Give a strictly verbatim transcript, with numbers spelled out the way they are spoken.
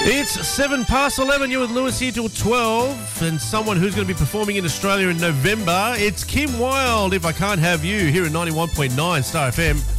It's seven past eleven. You're with Lewis here till twelve, and someone who's going to be performing in Australia in November. It's Kim Wilde, If I Can't Have You, here at ninety-one point nine Star F M.